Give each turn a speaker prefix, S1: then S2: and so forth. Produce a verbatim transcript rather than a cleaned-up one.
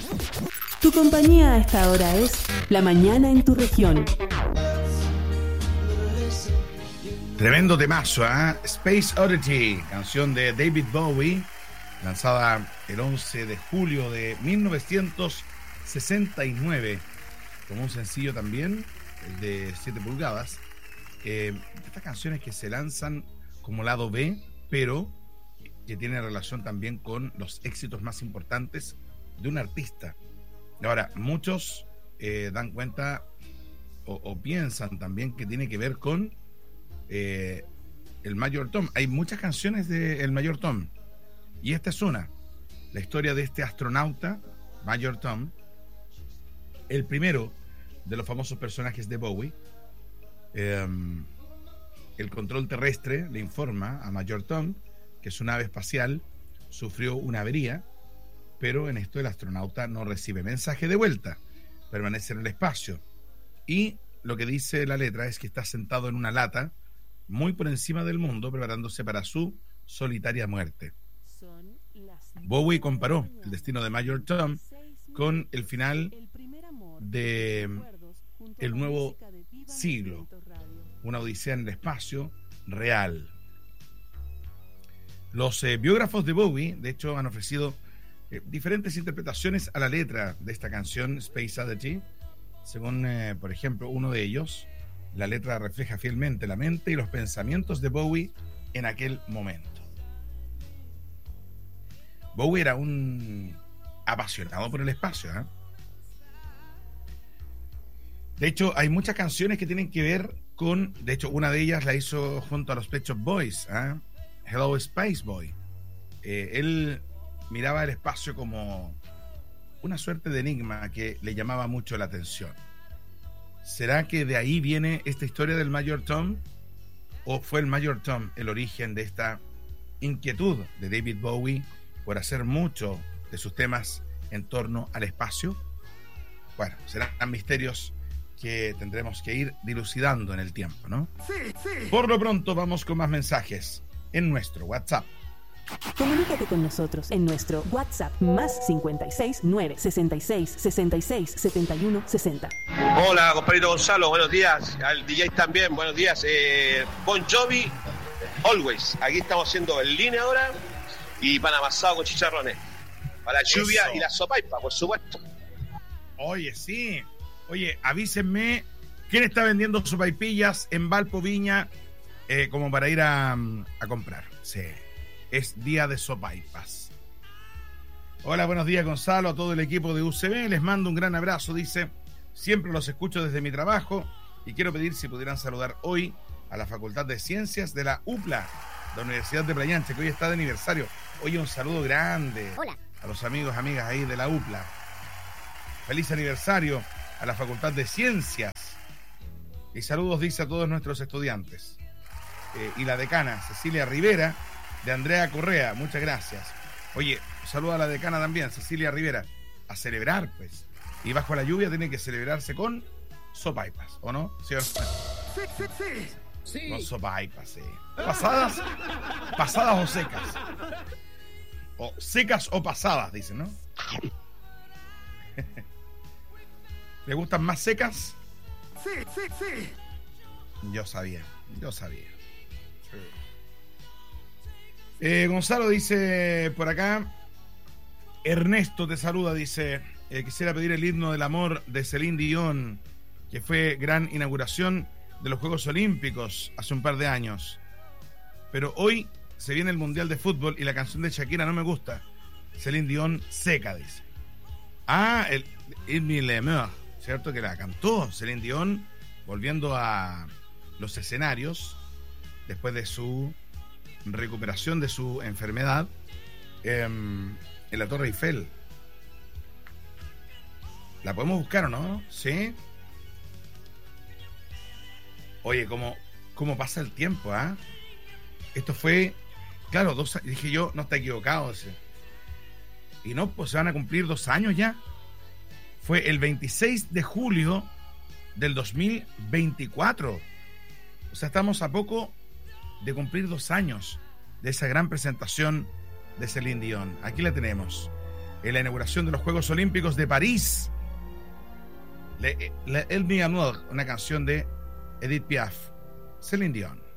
S1: Tu compañía a esta hora es La Mañana en tu región.
S2: Tremendo temazo, ¿eh? Space Oddity, canción de David Bowie, lanzada el once de julio de mil novecientos sesenta y nueve, como un sencillo también, de siete pulgadas. Eh, estas canciones que se lanzan como lado B, pero que tienen relación también con los éxitos más importantes de un artista. Ahora, muchos eh, dan cuenta o, o piensan también que tiene que ver con eh, el Mayor Tom. Hay muchas canciones de el Mayor Tom, y esta es una, la historia de este astronauta, Mayor Tom, el primero de los famosos personajes de Bowie. Eh, el control terrestre le informa a Mayor Tom que su nave espacial sufrió una avería, pero en esto el astronauta no recibe mensaje de vuelta, permanece en el espacio, y lo que dice la letra es que está sentado en una lata muy por encima del mundo, preparándose para su solitaria muerte. Bowie comparó el destino de Mayor Tom con el final de el nuevo siglo, una odisea en el espacio real. Los eh, biógrafos de Bowie, de hecho, han ofrecido eh, diferentes interpretaciones a la letra de esta canción, Space Oddity. Según, eh, por ejemplo, uno de ellos, la letra refleja fielmente la mente y los pensamientos de Bowie en aquel momento. Bowie era un apasionado por el espacio, ¿eh? De hecho, hay muchas canciones que tienen que ver con... De hecho, una de ellas la hizo junto a los Pet Shop Boys, ¿eh? Hello Space Boy. Eh, él miraba el espacio como una suerte de enigma que le llamaba mucho la atención. ¿Será que de ahí viene esta historia del Mayor Tom? ¿O fue el Mayor Tom el origen de esta inquietud de David Bowie por hacer mucho de sus temas en torno al espacio? Bueno, serán misterios que tendremos que ir dilucidando en el tiempo, ¿no? Sí, sí. Por lo pronto vamos con más mensajes en nuestro WhatsApp.
S1: Comunícate con nosotros en nuestro WhatsApp más cincuenta y seis, nueve, sesenta y seis, sesenta y seis, setenta y uno, sesenta.
S3: Hola, compadrito Gonzalo, buenos días. Al D J también, buenos días. Eh, Bon Jovi, Always. Aquí estamos haciendo el línea ahora y pan amasado con chicharrones. Para la lluvia Eso. Y la sopaipa, por supuesto.
S2: Oye, sí. Oye, avísenme quién está vendiendo sopaipillas en Valpo, Viña, eh, como para ir a, a comprar. Sí. Es día de sopaipas. Hola, buenos días, Gonzalo, a todo el equipo de U C B. Les mando un gran abrazo, dice. Siempre los escucho desde mi trabajo y quiero pedir si pudieran saludar hoy a la Facultad de Ciencias de la U P L A, de la Universidad de Playa Ancha, que hoy está de aniversario. Oye, un saludo grande.
S4: Hola.
S2: A los amigos, amigas ahí de la U P L A. Feliz aniversario a la Facultad de Ciencias. Y saludos, dice, a todos nuestros estudiantes. Eh, y la decana, Cecilia Rivera, de Andrea Correa, muchas gracias. Oye, saluda a la decana también, Cecilia Rivera. A celebrar, pues. Y bajo la lluvia tiene que celebrarse con sopaipas, ¿o no? ¿Sí o no?
S4: Sí, sí, sí. Sí.
S2: Con sopaipas, sí. ¿Pasadas? ¿Pasadas o secas? O secas o pasadas, dicen, ¿no? ¿Le gustan más secas?
S4: Sí, sí, sí.
S2: Yo sabía, yo sabía. Eh, Gonzalo dice por acá, Ernesto te saluda, dice, eh, quisiera pedir el himno del amor de Celine Dion, que fue gran inauguración de los Juegos Olímpicos hace un par de años. Pero hoy se viene el Mundial de Fútbol y la canción de Shakira no me gusta. Celine Dion seca, dice. Ah, el Himne Lemeur, ¿cierto? Que la cantó Celine Dion volviendo a los escenarios después de su recuperación de su enfermedad eh, en la Torre Eiffel. ¿La podemos buscar o no? ¿Sí? Oye, ¿cómo, cómo pasa el tiempo, ah? ¿eh? Esto fue, claro, dos años. Dije yo, no está equivocado ese. Y no, pues se van a cumplir dos años ya. Fue el veintiséis de julio del dos mil veinticuatro. O sea, estamos a poco de cumplir dos años de esa gran presentación de Celine Dion. Aquí la tenemos. en la inauguración de los Juegos Olímpicos de París. Le, le, El Mi Amour, una canción de Edith Piaf. Celine Dion.